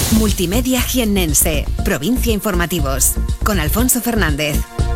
Multimedia Jiennense, Provincia Informativos, con Alfonso Fernández.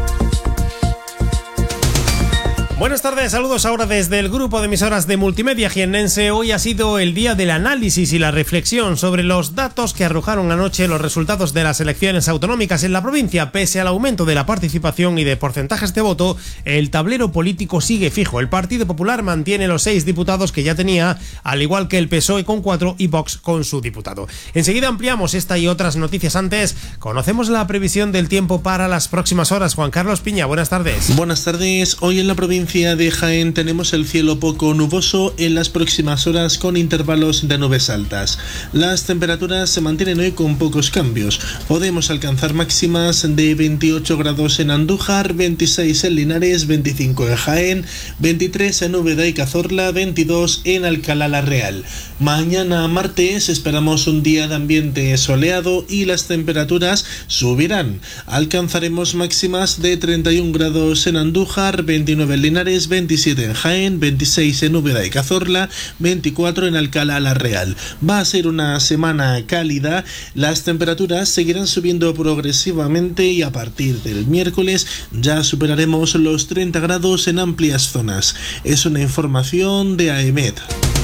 Buenas tardes, saludos ahora desde el grupo de emisoras de Multimedia Jiennense. Hoy ha sido el día del análisis y la reflexión sobre los datos que arrojaron anoche los resultados de las elecciones autonómicas en la provincia. Pese al aumento de la participación y de porcentajes de voto, el tablero político sigue fijo. El Partido Popular mantiene los 6 diputados que ya tenía, al igual que el PSOE con 4 y Vox con su diputado. Enseguida ampliamos esta y otras noticias. Antes, conocemos la previsión del tiempo para las próximas horas. Juan Carlos Piña, buenas tardes. Buenas tardes. Hoy en la provincia de Jaén tenemos el cielo poco nuboso en las próximas horas con intervalos de nubes altas. Las temperaturas se mantienen hoy con pocos cambios. Podemos alcanzar máximas de 28 grados en Andújar, 26 en Linares, 25 en Jaén, 23 en Úbeda y Cazorla, 22 en Alcalá la Real. Mañana martes esperamos un día de ambiente soleado y las temperaturas subirán. Alcanzaremos máximas de 31 grados en Andújar, 29 en Linares, 27 en Jaén, 26 en Úbeda y Cazorla, 24 en Alcalá la Real. Va a ser una semana cálida, las temperaturas seguirán subiendo progresivamente y a partir del miércoles ya superaremos los 30 grados en amplias zonas. Es una información de AEMET.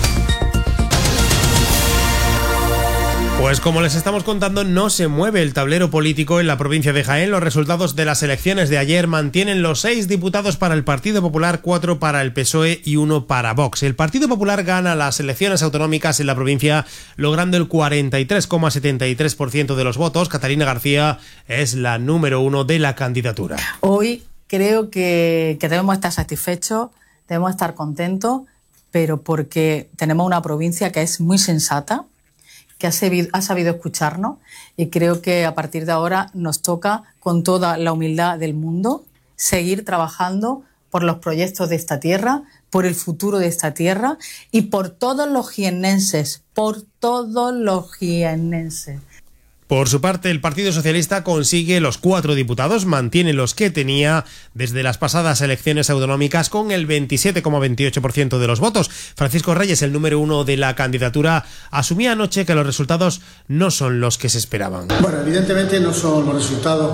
Pues como les estamos contando, no se mueve el tablero político en la provincia de Jaén. Los resultados de las elecciones de ayer mantienen los 6 diputados para el Partido Popular, 4 para el PSOE y 1 para Vox. El Partido Popular gana las elecciones autonómicas en la provincia, logrando el 43,73% de los votos. Catalina García es la número 1 de la candidatura. Hoy creo que debemos estar satisfechos, debemos estar contentos, pero porque tenemos una provincia que es muy sensata, que ha sabido escucharnos, y creo que a partir de ahora nos toca, con toda la humildad del mundo, seguir trabajando por los proyectos de esta tierra, por el futuro de esta tierra y por todos los jiennenses, por todos los jiennenses. Por su parte, el Partido Socialista consigue los 4 diputados, mantiene los que tenía desde las pasadas elecciones autonómicas con el 27,28% de los votos. Francisco Reyes, el número 1 de la candidatura, asumía anoche que los resultados no son los que se esperaban. Bueno, evidentemente no son los resultados